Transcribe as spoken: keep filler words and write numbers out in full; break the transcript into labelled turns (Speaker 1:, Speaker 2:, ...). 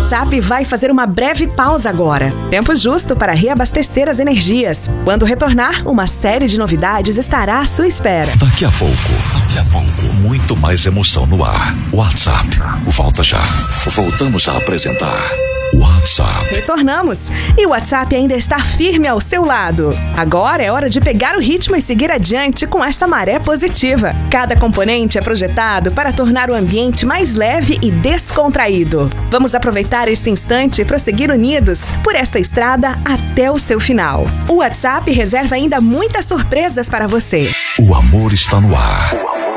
Speaker 1: WhatsApp vai fazer uma breve pausa agora. Tempo justo para reabastecer as energias. Quando retornar, uma série de novidades estará à sua espera.
Speaker 2: Daqui a pouco, daqui a pouco, muito mais emoção no ar. WhatsApp, volta já. Voltamos a apresentar WhatsApp.
Speaker 1: Retornamos e o WhatsApp ainda está firme ao seu lado. Agora é hora de pegar o ritmo e seguir adiante com essa maré positiva. Cada componente é projetado para tornar o ambiente mais leve e descontraído. Vamos aproveitar esse instante e prosseguir unidos por essa estrada até o seu final. O WhatsApp reserva ainda muitas surpresas para você.
Speaker 2: O amor está no ar.